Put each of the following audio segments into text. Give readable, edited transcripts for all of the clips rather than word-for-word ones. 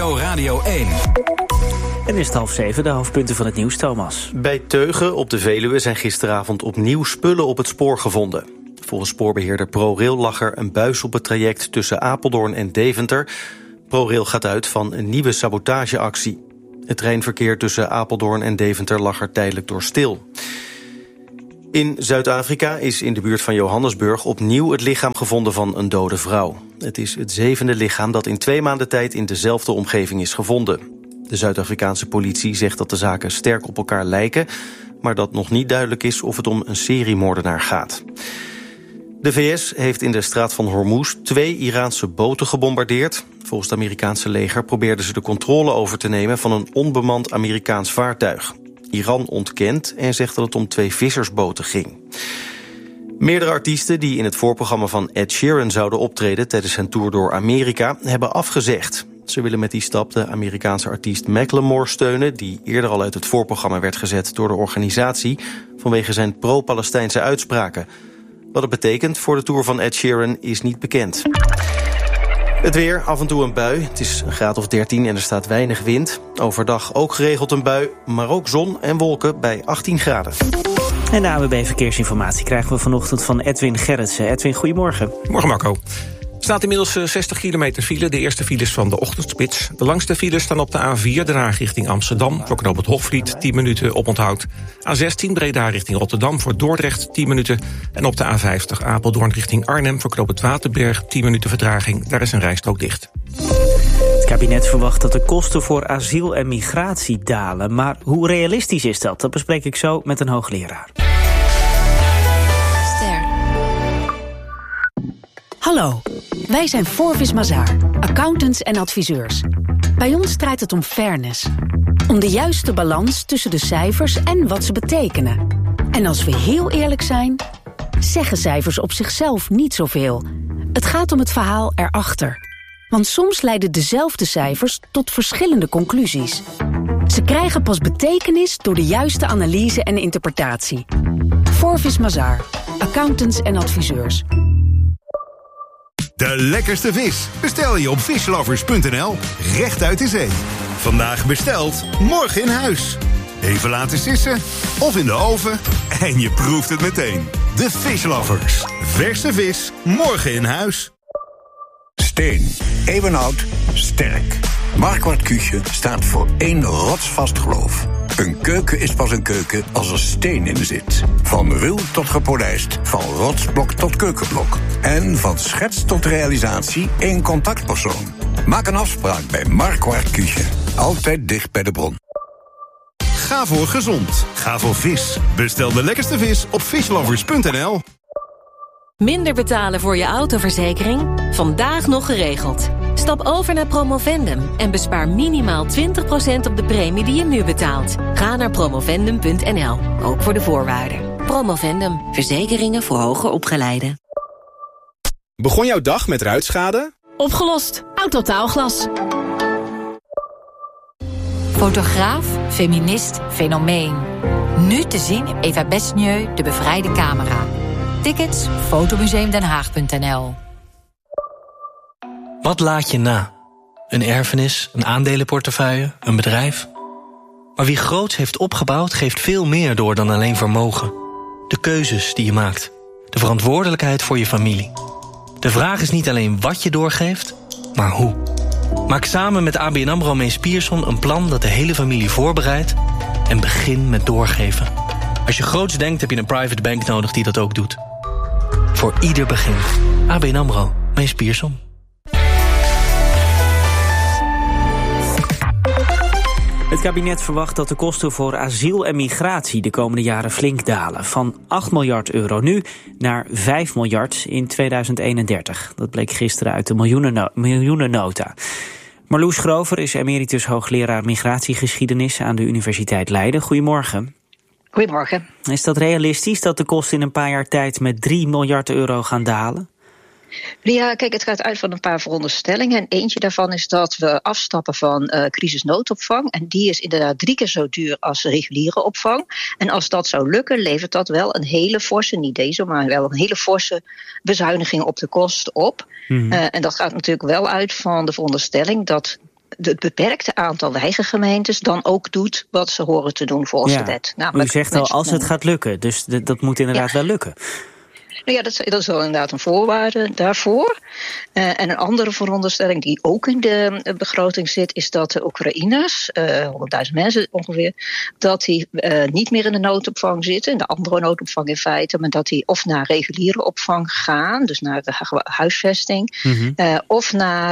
NPO Radio 1. En is het 6:30, de hoofdpunten van het nieuws, Thomas. Bij Teugen op de Veluwe zijn gisteravond opnieuw spullen op het spoor gevonden. Volgens spoorbeheerder ProRail lag er een buis op het traject tussen Apeldoorn en Deventer. ProRail gaat uit van een nieuwe sabotageactie. Het treinverkeer tussen Apeldoorn en Deventer lag er tijdelijk door stil. In Zuid-Afrika is in de buurt van Johannesburg opnieuw het lichaam gevonden van een dode vrouw. Het is het 7e lichaam dat in 2 maanden tijd in dezelfde omgeving is gevonden. De Zuid-Afrikaanse politie zegt dat de zaken sterk op elkaar lijken, maar dat nog niet duidelijk is of het om een seriemoordenaar gaat. De VS heeft in de straat van Hormuz 2 Iraanse boten gebombardeerd. Volgens het Amerikaanse leger probeerden ze de controle over te nemen van een onbemand Amerikaans vaartuig. Iran ontkent en zegt dat het om 2 vissersboten ging. Meerdere artiesten die in het voorprogramma van Ed Sheeran zouden optreden tijdens zijn tour door Amerika hebben afgezegd. Ze willen met die stap de Amerikaanse artiest Macklemore steunen, die eerder al uit het voorprogramma werd gezet door de organisatie vanwege zijn pro-Palestijnse uitspraken. Wat het betekent voor de tour van Ed Sheeran is niet bekend. Het weer, af en toe een bui. Het is een graad of 13 en er staat weinig wind. Overdag ook geregeld een bui, maar ook zon en wolken bij 18 graden. En de ANWB Verkeersinformatie krijgen we vanochtend van Edwin Gerritsen. Edwin, goedemorgen. Morgen, Marco. Er staat inmiddels 60 kilometer file, de eerste files van de ochtendspits. De langste files staan op de A4, de Haag richting Amsterdam, voor knooppunt Hofvliet, 10 minuten oponthoud. A16 Breda richting Rotterdam, voor Dordrecht, 10 minuten. En op de A50 Apeldoorn richting Arnhem, voor knooppunt Waterberg, 10 minuten vertraging. Daar is een rijstrook dicht. Het kabinet verwacht dat de kosten voor asiel en migratie dalen. Maar hoe realistisch is dat? Dat bespreek ik zo met een hoogleraar. Hallo, wij zijn Forvis Mazars, accountants en adviseurs. Bij ons draait het om fairness. Om de juiste balans tussen de cijfers en wat ze betekenen. En als we heel eerlijk zijn, zeggen cijfers op zichzelf niet zoveel. Het gaat om het verhaal erachter. Want soms leiden dezelfde cijfers tot verschillende conclusies. Ze krijgen pas betekenis door de juiste analyse en interpretatie. Forvis Mazars, accountants en adviseurs. De lekkerste vis bestel je op fishlovers.nl, recht uit de zee. Vandaag besteld, morgen in huis. Even laten sissen of in de oven en je proeft het meteen. De Fishlovers. Verse vis, morgen in huis. Steen. Eeuwenoud. Sterk. Marquardt Küche staat voor 1 rotsvast geloof. Een keuken is pas een keuken als er steen in zit. Van ruw tot gepolijst, van rotsblok tot keukenblok. En van schets tot realisatie 1 contactpersoon. Maak een afspraak bij Marquardt Küche. Altijd dicht bij de bron. Ga voor gezond. Ga voor vis. Bestel de lekkerste vis op fishlovers.nl. Minder betalen voor je autoverzekering? Vandaag nog geregeld. Stap over naar Promovendum en bespaar minimaal 20% op de premie die je nu betaalt. Ga naar promovendum.nl, ook voor de voorwaarden. Promovendum, verzekeringen voor hoger opgeleiden. Begon jouw dag met ruitschade? Opgelost. Autotaalglas. Fotograaf, feminist, fenomeen. Nu te zien in Eva Besnieu, de bevrijde camera. Tickets, fotomuseumdenhaag.nl. Wat laat je na? Een erfenis, een aandelenportefeuille, een bedrijf? Maar wie groots heeft opgebouwd, geeft veel meer door dan alleen vermogen. De keuzes die je maakt. De verantwoordelijkheid voor je familie. De vraag is niet alleen wat je doorgeeft, maar hoe. Maak samen met ABN AMRO Mees Pierson een plan dat de hele familie voorbereidt en begin met doorgeven. Als je groots denkt, heb je een private bank nodig die dat ook doet. Voor ieder begin. ABN AMRO Mees Pierson. Het kabinet verwacht dat de kosten voor asiel en migratie de komende jaren flink dalen. Van 8 miljard euro nu naar 5 miljard in 2031. Dat bleek gisteren uit de miljoenennota. Marloes Grover is emeritus hoogleraar migratiegeschiedenis aan de Universiteit Leiden. Goedemorgen. Goedemorgen. Is dat realistisch dat de kosten in een paar jaar tijd met 3 miljard euro gaan dalen? Ja, kijk, het gaat uit van een paar veronderstellingen. En eentje daarvan is dat we afstappen van crisisnoodopvang. En die is inderdaad 3 keer zo duur als reguliere opvang. En als dat zou lukken, levert dat wel een hele forse, niet deze, maar wel een hele forse bezuiniging op de kosten op. En dat gaat natuurlijk wel uit van de veronderstelling dat het beperkte aantal weigergemeentes dan ook doet wat ze horen te doen volgens de wet. U zegt al, als het gaat lukken, dus dat moet inderdaad wel lukken. Nou ja, dat is wel inderdaad een voorwaarde daarvoor. En een andere veronderstelling die ook in de begroting zit, is dat de Oekraïners, 100.000 mensen ongeveer, dat die niet meer in de noodopvang zitten, in de andere noodopvang in feite, maar dat die of naar reguliere opvang gaan, dus naar de huisvesting, of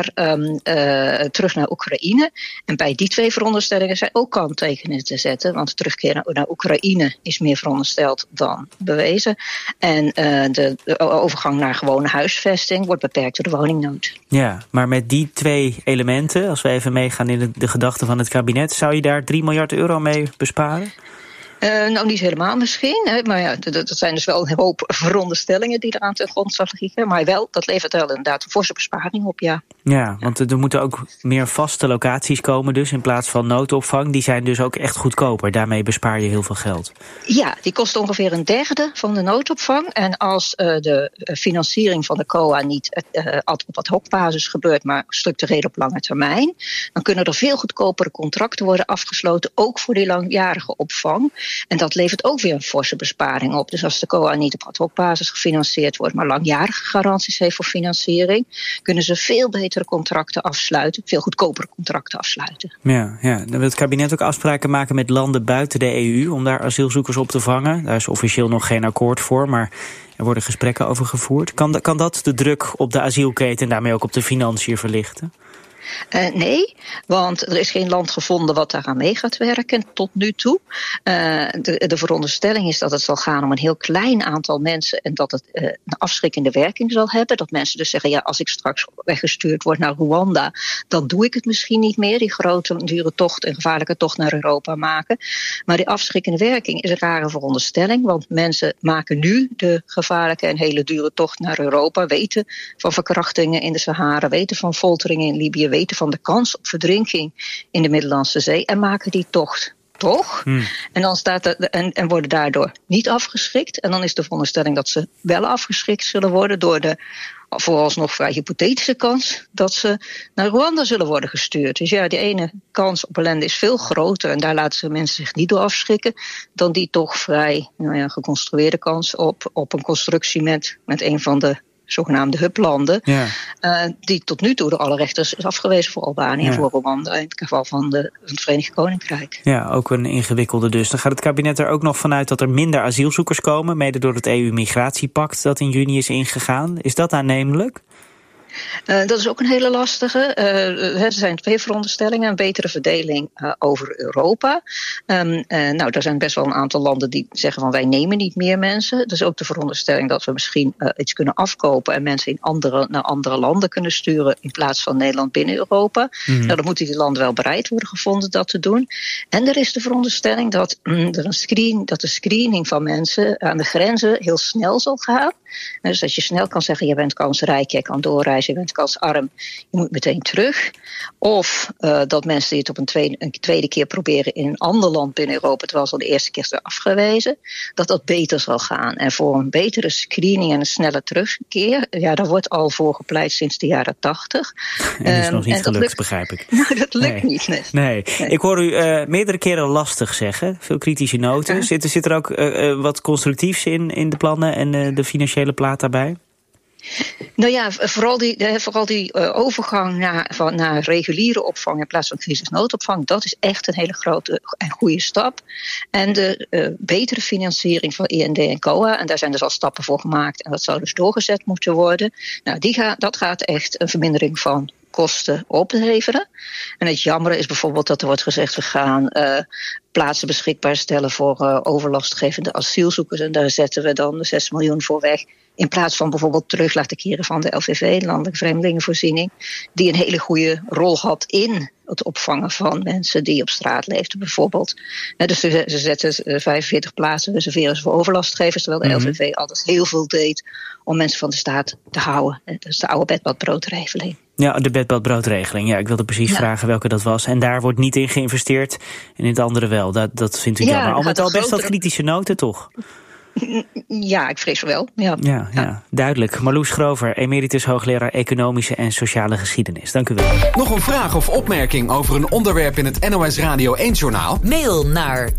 terug naar Oekraïne. En bij die twee veronderstellingen zijn ook kanttekenen te zetten, want de terugkeer naar Oekraïne is meer verondersteld dan bewezen. En de overgang naar gewone huisvesting wordt beperkt door de woningnood. Ja, maar met die twee elementen, als we even meegaan in de gedachten van het kabinet, zou je daar 3 miljard euro mee besparen? Nou, niet helemaal misschien. Hè, maar ja, dat zijn dus wel een hoop veronderstellingen die eraan ten grondslag liggen. Maar wel, dat levert wel inderdaad een forse besparing op, ja. Ja, want er moeten ook meer vaste locaties komen dus in plaats van noodopvang. Die zijn dus ook echt goedkoper. Daarmee bespaar je heel veel geld. Ja, die kost ongeveer een derde van de noodopvang. En als de financiering van de COA niet op ad hoc basis gebeurt, maar structureel op lange termijn, dan kunnen er veel goedkopere contracten worden afgesloten, ook voor die langjarige opvang. En dat levert ook weer een forse besparing op. Dus als de COA niet op ad hoc basis gefinancierd wordt, maar langjarige garanties heeft voor financiering, kunnen ze veel betere contracten afsluiten, veel goedkopere contracten afsluiten. Ja, dan wil het kabinet ook afspraken maken met landen buiten de EU om daar asielzoekers op te vangen. Daar is officieel nog geen akkoord voor, maar er worden gesprekken over gevoerd. Kan dat de druk op de asielketen en daarmee ook op de financiën verlichten? Nee, want er is geen land gevonden wat daaraan mee gaat werken tot nu toe. De veronderstelling is dat het zal gaan om een heel klein aantal mensen en dat het een afschrikkende werking zal hebben. Dat mensen dus zeggen, ja, als ik straks weggestuurd word naar Rwanda, dan doe ik het misschien niet meer. Die grote, dure tocht en gevaarlijke tocht naar Europa maken. Maar die afschrikkende werking is een rare veronderstelling, want mensen maken nu de gevaarlijke en hele dure tocht naar Europa, weten van verkrachtingen in de Sahara, weten van folteringen in Libië, weten van de kans op verdrinking in de Middellandse Zee en maken die tocht. Toch? En dan en worden daardoor niet afgeschrikt. En dan is de veronderstelling dat ze wel afgeschrikt zullen worden door de vooralsnog vrij hypothetische kans dat ze naar Rwanda zullen worden gestuurd. Dus ja, die ene kans op ellende is veel groter en daar laten ze mensen zich niet door afschrikken dan die toch vrij geconstrueerde kans op een constructie met een van de zogenaamde hublanden, die tot nu toe door alle rechters is afgewezen voor Albanië en voor Rwanda, in het geval van het Verenigd Koninkrijk. Ja, ook een ingewikkelde dus. Dan gaat het kabinet er ook nog vanuit dat er minder asielzoekers komen, mede door het EU-migratiepact dat in juni is ingegaan. Is dat aannemelijk? Dat is ook een hele lastige. Er zijn twee veronderstellingen. Een betere verdeling over Europa. Er zijn best wel een aantal landen die zeggen van wij nemen niet meer mensen. Dus ook de veronderstelling dat we misschien iets kunnen afkopen en mensen naar andere landen kunnen sturen in plaats van Nederland binnen Europa. Nou, dan moeten die landen wel bereid worden gevonden dat te doen. En er is de veronderstelling dat de screening van mensen aan de grenzen heel snel zal gaan. Dus dat je snel kan zeggen, je bent kansrijk, je kan doorreizen, je bent kansarm, je moet meteen terug. Of dat mensen die het op een tweede keer proberen in een ander land binnen Europa, terwijl ze al de eerste keer zijn afgewezen, dat beter zal gaan. En voor een betere screening en een snelle terugkeer, daar wordt al voor gepleit sinds de jaren 80. En dat is nog niet gelukt, begrijp ik. Nou, dat lukt niet. Nee. Ik hoor u meerdere keren lastig zeggen, veel kritische noten. Zit er ook wat constructiefs in de plannen en de financiële plaat daarbij? Nou ja, vooral die overgang naar reguliere opvang in plaats van crisisnoodopvang, dat is echt een hele grote en goede stap. En de betere financiering van IND en COA, en daar zijn dus al stappen voor gemaakt en dat zou dus doorgezet moeten worden. Nou, dat gaat echt een vermindering van kosten opleveren. En het jammere is bijvoorbeeld dat er wordt gezegd, we gaan plaatsen beschikbaar stellen voor overlastgevende asielzoekers en daar zetten we dan 6 miljoen voor weg. In plaats van bijvoorbeeld terug laten keren van de LVV, Landelijke Vreemdelingenvoorziening, die een hele goede rol had in het opvangen van mensen die op straat leefden bijvoorbeeld. Dus ze zetten 45 plaatsen, reserveren ze voor overlastgevers, terwijl de LVV altijd heel veel deed om mensen van de staat te houden. Dat is de oude bedbadbroodregeling. Ja, de bedbadbroodregeling. Ja, ik wilde precies vragen welke dat was. En daar wordt niet in geïnvesteerd en in het andere wel. Dat vindt u jammer. Al met al best wat kritische noten, toch? Ja, ik vrees wel. Ja, duidelijk. Marloes Grover, emeritus hoogleraar Economische en Sociale Geschiedenis. Dank u wel. Nog een vraag of opmerking over een onderwerp in het NOS Radio 1-journaal? Mail naar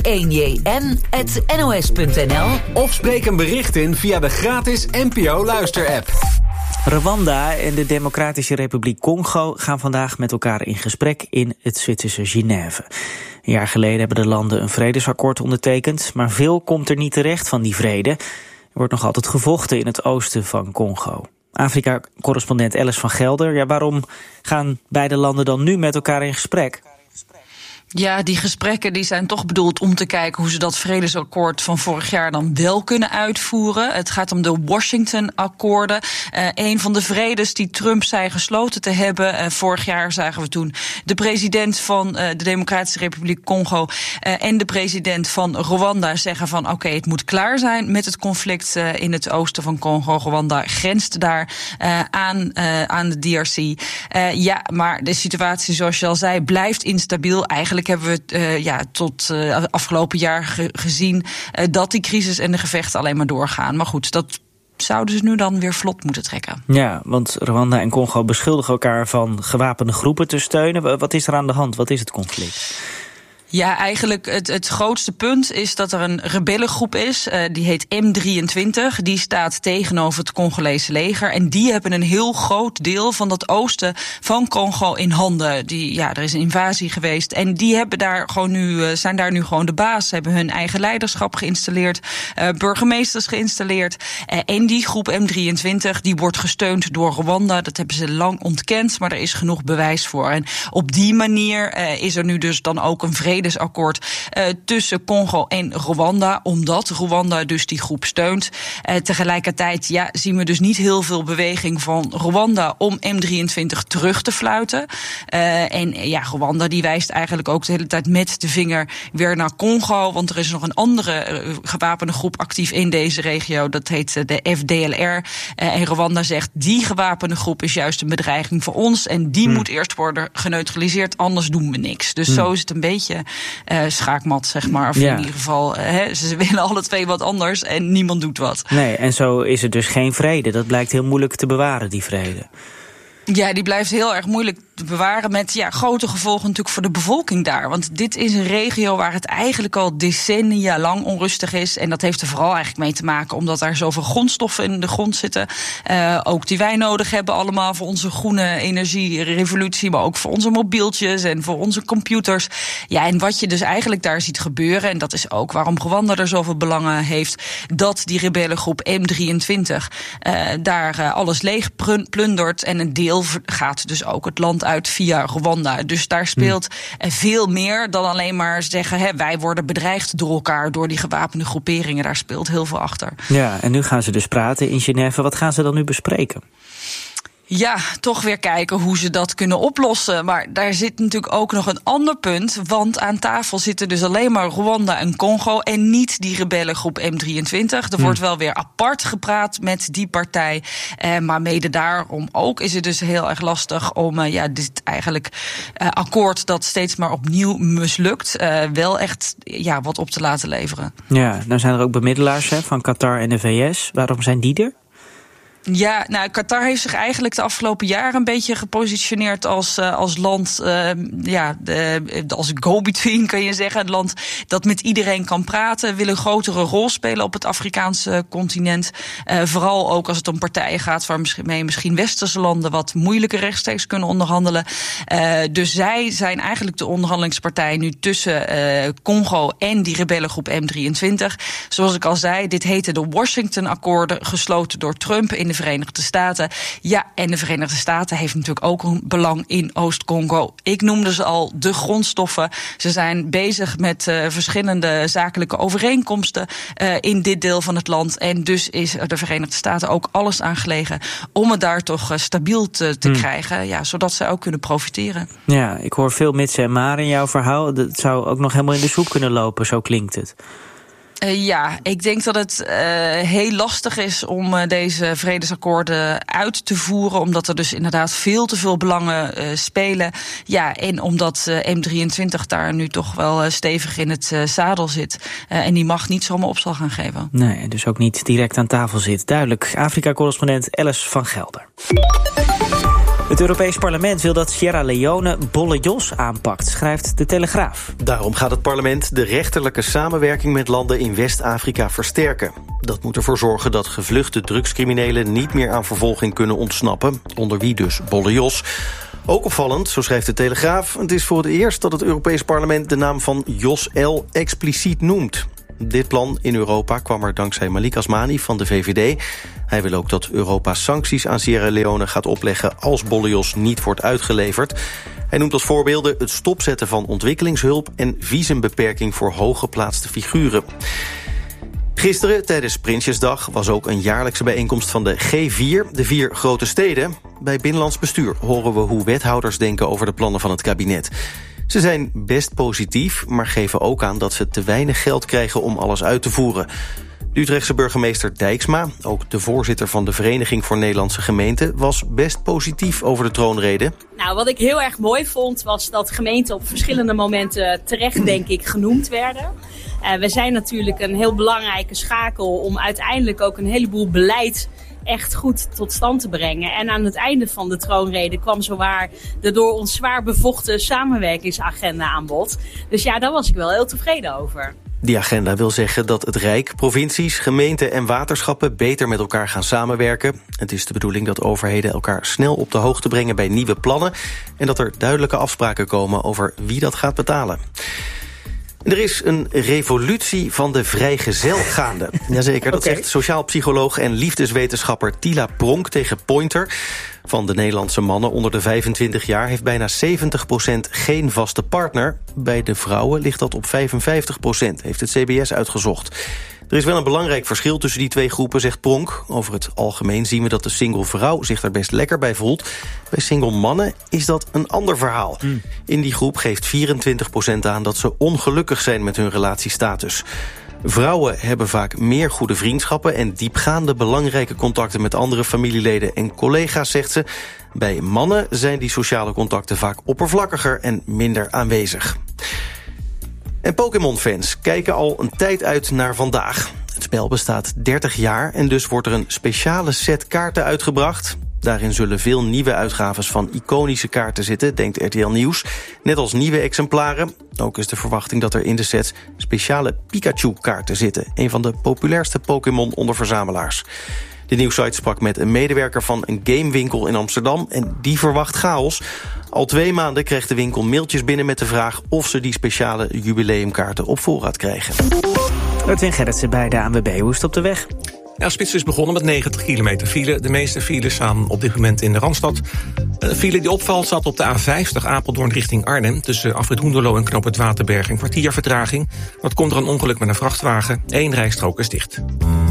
r1jn@nos.nl of spreek een bericht in via de gratis NPO Luister-app. Rwanda en de Democratische Republiek Congo gaan vandaag met elkaar in gesprek in het Zwitserse Genève. Een jaar geleden hebben de landen een vredesakkoord ondertekend, maar veel komt er niet terecht van die vrede. Er wordt nog altijd gevochten in het oosten van Congo. Afrika-correspondent Alice van Gelder, waarom gaan beide landen dan nu met elkaar in gesprek? Ja, die gesprekken die zijn toch bedoeld om te kijken hoe ze dat vredesakkoord van vorig jaar dan wel kunnen uitvoeren. Het gaat om de Washington-akkoorden. Een van de vredes die Trump zei gesloten te hebben. Vorig jaar zagen we toen de president van de Democratische Republiek Congo en de president van Rwanda zeggen van oké, het moet klaar zijn met het conflict in het oosten van Congo. Rwanda grenst daar aan de DRC. Maar de situatie, zoals je al zei, blijft instabiel. Eigenlijk hebben we tot afgelopen jaar gezien dat die crisis en de gevechten alleen maar doorgaan. Maar goed, dat zouden ze nu dan weer vlot moeten trekken. Ja, want Rwanda en Congo beschuldigen elkaar van gewapende groepen te steunen. Wat is er aan de hand? Wat is het conflict? Ja, eigenlijk het grootste punt is dat er een rebellengroep is. Die heet M23. Die staat tegenover het Congolese leger. En die hebben een heel groot deel van dat oosten van Congo in handen. Er is een invasie geweest. En die hebben daar gewoon zijn daar nu gewoon de baas. Ze hebben hun eigen leiderschap geïnstalleerd. Burgemeesters geïnstalleerd. En die groep M23 die wordt gesteund door Rwanda. Dat hebben ze lang ontkend. Maar er is genoeg bewijs voor. En op die manier is er nu dus dan ook een vredesakkoord tussen Congo en Rwanda, omdat Rwanda dus die groep steunt. Tegelijkertijd zien we dus niet heel veel beweging van Rwanda om M23 terug te fluiten. Rwanda die wijst eigenlijk ook de hele tijd met de vinger weer naar Congo, want er is nog een andere gewapende groep actief in deze regio, dat heet de FDLR. En Rwanda zegt, die gewapende groep is juist een bedreiging voor ons en die moet eerst worden geneutraliseerd, anders doen we niks. Dus zo is het een beetje schaakmat, zeg maar. Of in ieder geval, ze willen alle twee wat anders en niemand doet wat. Nee, en zo is er dus geen vrede. Dat blijkt heel moeilijk te bewaren, die vrede. Ja, die blijft heel erg moeilijk te bewaren met grote gevolgen natuurlijk voor de bevolking daar. Want dit is een regio waar het eigenlijk al decennia lang onrustig is. En dat heeft er vooral eigenlijk mee te maken omdat daar zoveel grondstoffen in de grond zitten. Ook die wij nodig hebben allemaal voor onze groene energierevolutie. Maar ook voor onze mobieltjes en voor onze computers. Ja, en wat je dus eigenlijk daar ziet gebeuren, en dat is ook waarom Rwanda er zoveel belangen heeft, dat die rebellengroep M23 daar alles leeg plundert. En een deel gaat dus ook het land uit via Rwanda. Dus daar speelt veel meer dan alleen maar zeggen, wij worden bedreigd door elkaar, door die gewapende groeperingen. Daar speelt heel veel achter. Ja, en nu gaan ze dus praten in Genève. Wat gaan ze dan nu bespreken? Ja, toch weer kijken hoe ze dat kunnen oplossen. Maar daar zit natuurlijk ook nog een ander punt. Want aan tafel zitten dus alleen maar Rwanda en Congo en niet die rebellengroep M23. Er wordt wel weer apart gepraat met die partij. Maar mede daarom ook is het dus heel erg lastig om dit eigenlijk akkoord dat steeds maar opnieuw mislukt, wel echt wat op te laten leveren. Ja, nou zijn er ook bemiddelaars van Qatar en de VS. Waarom zijn die er? Ja, Qatar heeft zich eigenlijk de afgelopen jaren een beetje gepositioneerd als land, als go-between kan je zeggen. Een land dat met iedereen kan praten, wil een grotere rol spelen op het Afrikaanse continent. Vooral ook als het om partijen gaat waarmee misschien westerse landen wat moeilijker rechtstreeks kunnen onderhandelen. Dus zij zijn eigenlijk de onderhandelingspartij nu tussen Congo en die rebellengroep M23. Zoals ik al zei, dit heette de Washington-akkoorden, gesloten door Trump in de Verenigde Staten. Ja, en de Verenigde Staten heeft natuurlijk ook een belang in Oost-Congo. Ik noemde ze al de grondstoffen. Ze zijn bezig met verschillende zakelijke overeenkomsten in dit deel van het land. En dus is de Verenigde Staten ook alles aan gelegen om het daar toch stabiel te krijgen. Zodat ze ook kunnen profiteren. Ja, ik hoor veel mitsen en maren in jouw verhaal. Dat zou ook nog helemaal in de soep kunnen lopen, zo klinkt het. Ja, ik denk dat het heel lastig is om deze vredesakkoorden uit te voeren, omdat er dus inderdaad veel te veel belangen spelen. Ja, en omdat M23 daar nu toch wel stevig in het zadel zit. En die mag niet zomaar opstal gaan geven. Nee, dus ook niet direct aan tafel zit. Duidelijk. Afrika-correspondent Alice van Gelder. Het Europees Parlement wil dat Sierra Leone Bolle Jos aanpakt, schrijft de Telegraaf. Daarom gaat het parlement de rechterlijke samenwerking met landen in West-Afrika versterken. Dat moet ervoor zorgen dat gevluchte drugscriminelen niet meer aan vervolging kunnen ontsnappen, onder wie dus Bolle Jos. Ook opvallend, zo schrijft de Telegraaf, het is voor het eerst dat het Europees Parlement de naam van Jos L. expliciet noemt. Dit plan in Europa kwam er dankzij Malik Asmani van de VVD. Hij wil ook dat Europa sancties aan Sierra Leone gaat opleggen als Bolle Jos niet wordt uitgeleverd. Hij noemt als voorbeelden het stopzetten van ontwikkelingshulp en visumbeperking voor hooggeplaatste figuren. Gisteren, tijdens Prinsjesdag, was ook een jaarlijkse bijeenkomst van de G4, de 4 grote steden. Bij Binnenlands Bestuur horen we hoe wethouders denken over de plannen van het kabinet. Ze zijn best positief, maar geven ook aan dat ze te weinig geld krijgen om alles uit te voeren. De Utrechtse burgemeester Dijksma, ook de voorzitter van de Vereniging voor Nederlandse Gemeenten, was best positief over de troonrede. Nou, wat ik heel erg mooi vond, was dat gemeenten op verschillende momenten terecht, denk ik, genoemd werden. We zijn natuurlijk een heel belangrijke schakel om uiteindelijk ook een heleboel beleid echt goed tot stand te brengen. En aan het einde van de troonrede kwam zowaar de door ons zwaar bevochten samenwerkingsagenda aan bod. Dus ja, daar was ik wel heel tevreden over. Die agenda wil zeggen dat het Rijk, provincies, gemeenten en waterschappen beter met elkaar gaan samenwerken. Het is de bedoeling dat overheden elkaar snel op de hoogte brengen bij nieuwe plannen en dat er duidelijke afspraken komen over wie dat gaat betalen. Er is een revolutie van de vrijgezel gaande. Jazeker, dat zegt sociaal psycholoog en liefdeswetenschapper Tila Pronk tegen Pointer. Van de Nederlandse mannen onder de 25 jaar heeft bijna 70% geen vaste partner. Bij de vrouwen ligt dat op 55%, heeft het CBS uitgezocht. Er is wel een belangrijk verschil tussen die twee groepen, zegt Pronk. Over het algemeen zien we dat de single vrouw zich daar best lekker bij voelt. Bij single mannen is dat een ander verhaal. In die groep geeft 24% aan dat ze ongelukkig zijn met hun relatiestatus. Vrouwen hebben vaak meer goede vriendschappen en diepgaande belangrijke contacten met andere familieleden en collega's, zegt ze. Bij mannen zijn die sociale contacten vaak oppervlakkiger en minder aanwezig. En Pokémon-fans kijken al een tijd uit naar vandaag. Het spel bestaat 30 jaar en dus wordt er een speciale set kaarten uitgebracht. Daarin zullen veel nieuwe uitgaves van iconische kaarten zitten, denkt RTL Nieuws. Net als nieuwe exemplaren. Ook is de verwachting dat er in de sets speciale Pikachu-kaarten zitten. Een van de populairste Pokémon onder verzamelaars. De nieuwssite sprak met een medewerker van een gamewinkel in Amsterdam en die verwacht chaos. Al 2 maanden kreeg de winkel mailtjes binnen met de vraag of ze die speciale jubileumkaarten op voorraad krijgen. Edwin Gerritsen bij de ANWB. Hoe is het op de weg? Ja, spits is begonnen met 90 kilometer file. De meeste files staan op dit moment in de Randstad. Een file die opvalt zat op de A50 Apeldoorn richting Arnhem. Tussen Afrit Hoenderloo en Knoop het Waterberg een kwartier vertraging. Dat komt er een ongeluk met een vrachtwagen. 1 rijstrook is dicht.